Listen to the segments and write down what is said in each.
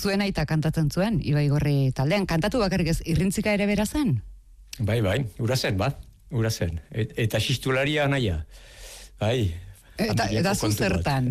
zuen aita kantatzen zuen, Ibaigorri taldean. Kantatu bakarrik ez, irrintzika ere bera zen? Bai, ura zen. Eta xistularia naia. Bai. Eta zu zertan?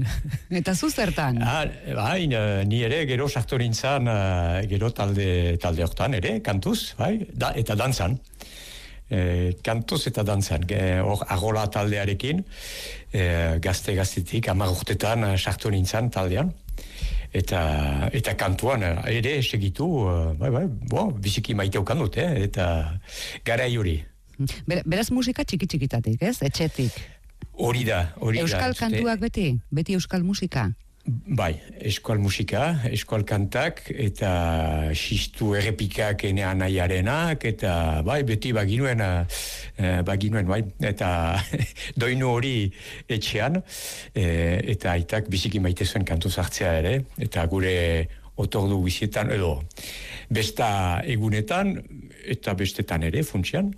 Bai, ni ere gero sartu nintzen, gero talde hortan ere, kantuz, bai, eta dantzan. Kantuz eta dantzan, hor agola taldearekin, gaztetik, 10 urtetan sartu nintzen taldean. Eta kantuan ere segitu, biziki maiteukan dut, eta garai hori. Beraz musika txiki-txikitatik, ez? Etxetik. Hori da. Euskal kantuak beti? Beti euskal musika? Bai, euskal musika, euskal kantak, eta xistu errepikak enea nahiarenak, eta bai, beti baginuen, bai, eta doinu hori etxean, eta aitak biziki maite zuen kantu zartzea ere, eta gure otordu bizietan, edo, besta egunetan, eta bestetan ere, funtsian,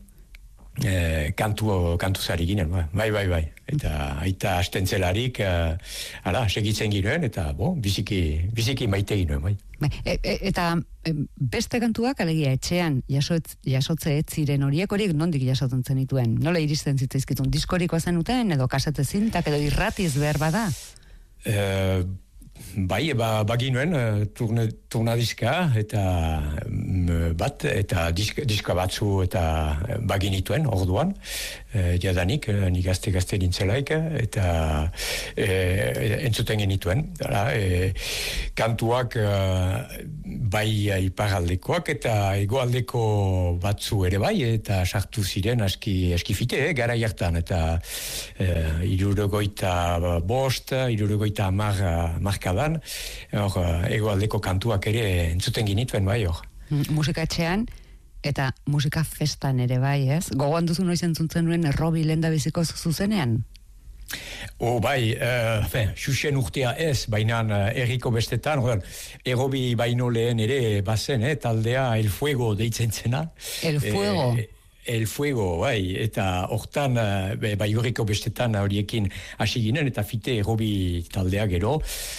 kantu zari ginen, bai, eta aita astentzelarik segitzen ginen, eta biziki maite ginen, bai. Eta beste kantuak, alegia, etxean jasotze ez ziren horiek nondik jasotzen zenituen? Nola iristen zitzaizkitun? Diskorikoa zenuten, edo kasete zintak, edo irratiz behar bada? Bai, baginuen turnadiska eta diska batzu eta baginituen orduan, jadanik, ni gazte nintzelaik, eta entzuten genituen. Kantuak bai iparaldekoak eta hegoaldeko batzu ere bai, eta sartu ziren aski fite, gara jartan, eta 65, 60 markadan, hegoaldeko kantuak ere entzuten genituen bai hor. Musika etxean eta musika festan ere bai, ez? Gogoan duzu noiz entzuntzen nuen Errobi lehendabiziko zuzenean? Bai, xuxen urtea ez, baina erriko bestetan, Errobi baino lehen ere bazen, taldea El Fuego deitzen zena. El Fuego? El Fuego, bai, eta hortan, Baigorriko bestetan horiekin hasi ginen, eta fite Errobi taldea gero,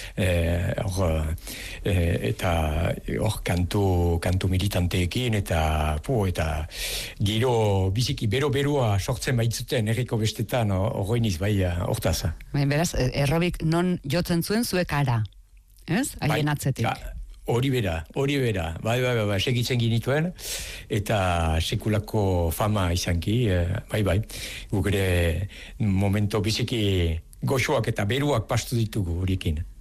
eta hor kantu militanteekin, eta giro biziki bero-beroa sortzen baitzuten Erriko bestetan horreiniz, bai, hortaz. Beraz, Errobik non jotzen zuen zuek ara, ez? Haien atzetik. Hori bera, bai, segitzen ginituen, eta sekulako fama izanki, bai, guk ere momento biziki goxoak eta beruak pastu ditugu horiekin.